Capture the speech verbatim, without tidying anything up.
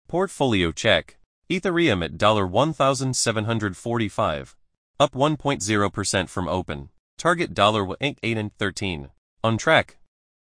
Portfolio check. Ethereum at one thousand seven hundred forty-five. Up one point zero percent from open. Target eight eight and thirteen. On track.